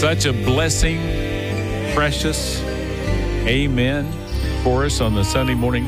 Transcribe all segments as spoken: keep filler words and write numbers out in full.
Such a blessing, precious. Amen. For us on the Sunday morning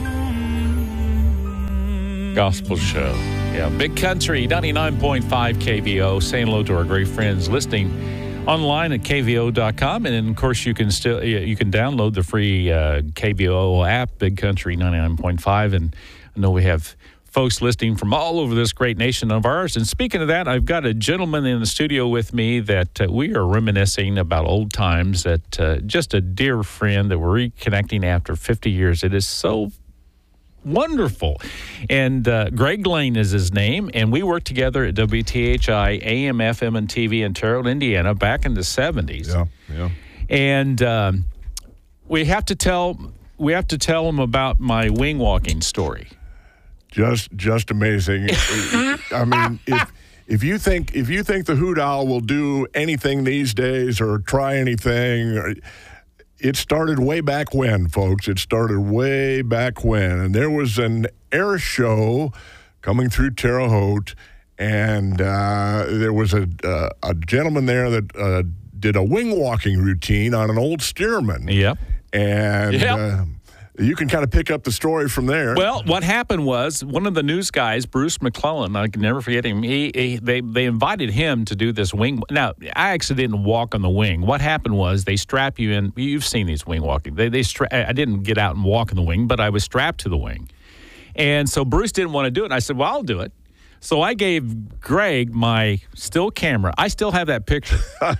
gospel show. Yeah, Big Country, ninety-nine point five K V O. Saying hello to our great friends listening online at K V O dot com. And then, of course, you can still you can download the free uh, K V O app, Big Country ninety-nine point five. And I know we have folks listening from all over this great nation of ours. And speaking of that, I've got a gentleman in the studio with me that uh, we are reminiscing about old times, that uh, just a dear friend that we're reconnecting after fifty years. It is so wonderful. And uh, Greg Lane is his name, and we worked together at W T H I, A M, F M, and T V in Terre Haute, Indiana, back in the seventies. Yeah, yeah. And um, we have to tell we have to tell him about my wing walking story. Just, just amazing. I mean, if if you think if you think the Hoot Owl will do anything these days or try anything. It started way back when, folks. It started way back when. And there was an air show coming through Terre Haute, and uh, there was a, uh, a gentleman there that uh, did a wing walking routine on an old Stearman. Yep. And yep. Uh, you can kind of pick up the story from there. Well, what happened was one of the news guys, Bruce McClellan, I can never forget him, he, he they, they invited him to do this wing. Now, I actually didn't walk on the wing. What happened was they strap you in. You've seen these wing walking. They, they stra- I didn't get out and walk in the wing, but I was strapped to the wing. And so Bruce didn't want to do it. And I said, well, I'll do it. So I gave Greg my still camera. I still have that picture.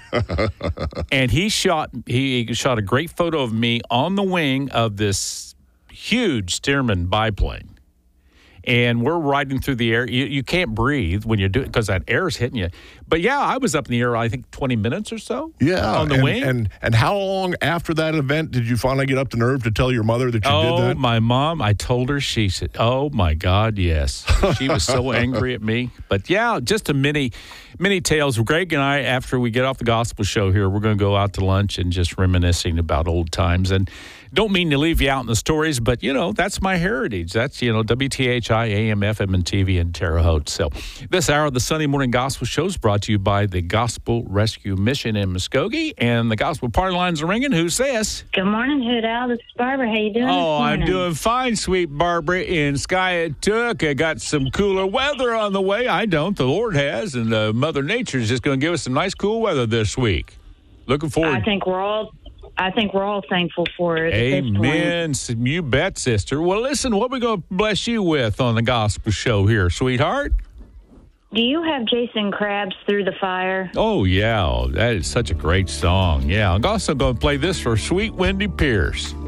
And he shot he shot a great photo of me on the wing of this huge Stearman biplane. And we're riding through the air. You, you can't breathe when you're doing because that air is hitting you. But yeah, I was up in the air, I think, twenty minutes or so. Yeah, on the and, wing. And and how long after that event did you finally get up the nerve to tell your mother that you oh, did that? Oh, my mom, I told her, she said, oh, my God, yes. She was so angry at me. But yeah, just a mini, mini tales. Greg and I, after we get off the gospel show here, we're going to go out to lunch and just reminiscing about old times. And don't mean to leave you out in the stories, but, you know, that's my heritage. That's, you know, W T H I, A M, F M, and T V in Terre Haute. So this hour of the Sunday Morning Gospel Show is brought to you by the Gospel Rescue Mission in Muskogee. And the Gospel Party Lines are ringing. Who's this? Good morning, Hoot Owl. This is Barbara. How you doing Oh, this morning? I'm doing fine, sweet Barbara. In Skiatook, I got some cooler weather on the way. I don't. The Lord has. And uh, Mother Nature is just going to give us some nice, cool weather this week. Looking forward. I think we're all... I think we're all thankful for it. Amen. You bet, sister. Well, listen, what are we going to bless you with on the gospel show here, sweetheart? Do you have Jason Krabs Through the Fire? Oh, yeah. That is such a great song. Yeah. I'm also going to play this for Sweet Wendy Pierce.